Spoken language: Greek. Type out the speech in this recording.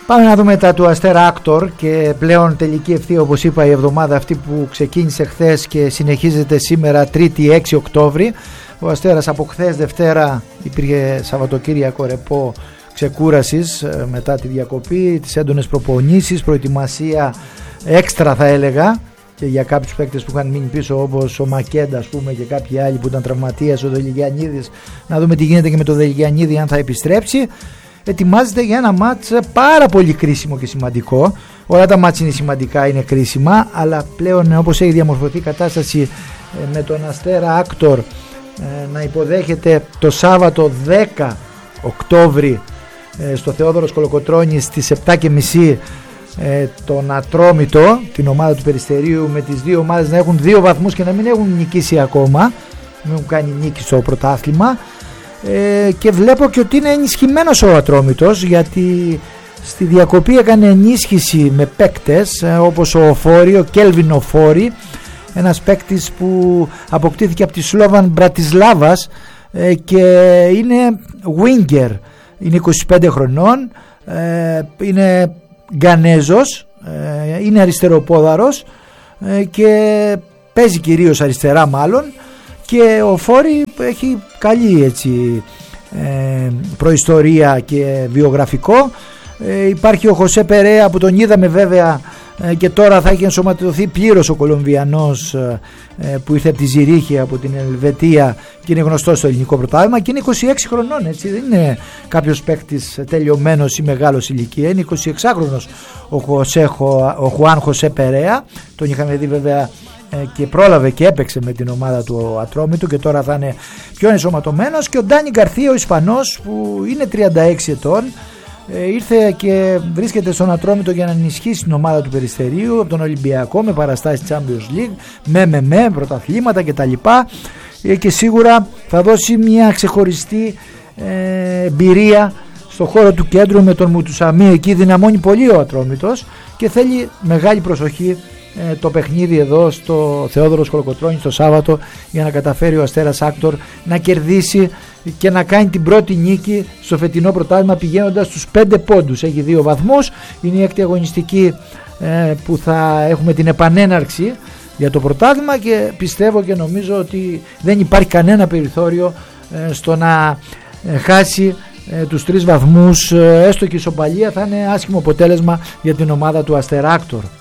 Πάμε να δούμε τα του Αστέρα Άκτορ και πλέον τελική ευθεία, όπως είπα, η εβδομάδα αυτή που ξεκίνησε χθες και συνεχίζεται σήμερα 3η 6 Οκτώβρη. Ο Αστέρας από χθες Δευτέρα υπήρχε Σαββατοκύριακο ρεπό ξεκούρασης μετά τη διακοπή, τις έντονες προπονήσεις, προετοιμασία έξτρα θα έλεγα και για κάποιους παίκτες που είχαν μείνει πίσω, όπως ο Μακέντα ας πούμε και κάποιοι άλλοι που ήταν τραυματίας, ο Δελιγιαννίδης, να δούμε τι γίνεται και με τον Δελιγιαννίδη αν θα επιστρέψει. Ετοιμάζεται για ένα μάτς πάρα πολύ κρίσιμο και σημαντικό. Όλα τα μάτς είναι σημαντικά, είναι κρίσιμα, αλλά πλέον όπως έχει διαμορφωθεί η κατάσταση με τον Αστέρα Άκτορ να υποδέχεται το Σάββατο 10 Οκτώβρη στο Θεόδωρος Κολοκοτρώνης στις 7.30 τον Ατρόμητο, την ομάδα του Περιστερίου, με τις δύο ομάδες να έχουν 2 βαθμούς και να μην έχουν νικήσει ακόμα, μην έχουν κάνει νίκη στο πρωτάθλημα. Και βλέπω και ότι είναι ενισχυμένος ο Ατρόμητος, γιατί στη διακοπή έκανε ενίσχυση με παίκτες όπως ο Οφόρη, ο Κέλβιν Οφόρη, ένας παίκτης που αποκτήθηκε από τη Σλόβαν Μπρατισλάβας και είναι winger, είναι 25 χρονών, είναι Γκανέζος, είναι αριστεροπόδαρος και παίζει κυρίως αριστερά μάλλον, και ο Φόρη έχει καλή έτσι προϊστορία και βιογραφικό. Υπάρχει ο Χωσέ Περέα που τον είδαμε βέβαια και τώρα θα έχει ενσωματωθεί πλήρως ο Κολομβιανός που ήρθε από τη Ζηρίχη, από την Ελβετία και είναι γνωστός στο ελληνικό πρωτάθλημα και είναι 26 χρονών, έτσι, δεν είναι κάποιος παίκτης τελειωμένος ή μεγάλος ηλικία, είναι 26χρονος ο Χουάν Χωσέ Περέα, τον είχαμε δει βέβαια και πρόλαβε και έπαιξε με την ομάδα του Ατρόμητου και τώρα θα είναι πιο ενσωματωμένος, και ο Ντάνι Γκαρθία ο Ισπανός που είναι 36 ετών, ήρθε και βρίσκεται στον Ατρόμητο για να ενισχύσει την ομάδα του Περιστερίου από τον Ολυμπιακό με παραστάσεις Champions League, με πρωταθλήματα κτλ, και σίγουρα θα δώσει μια ξεχωριστή εμπειρία στο χώρο του κέντρου με τον Μουτουσαμί. Εκεί δυναμώνει πολύ ο Ατρόμητος και θέλει μεγάλη προσοχή το παιχνίδι εδώ στο Θεόδωρος Κολοκοτρώνης το Σάββατο, για να καταφέρει ο Αστέρας Άκτορ να κερδίσει και να κάνει την πρώτη νίκη στο φετινό πρωτάθλημα, πηγαίνοντας στους 5 πόντους. Έχει 2 βαθμούς, είναι η 6η αγωνιστική που θα έχουμε την επανέναρξη για το πρωτάθλημα και πιστεύω και νομίζω ότι δεν υπάρχει κανένα περιθώριο στο να χάσει τους 3 βαθμούς, έστω και η ισοπαλία θα είναι άσχημο αποτέλεσμα για την ομάδα του Αστέρα Άκτορ.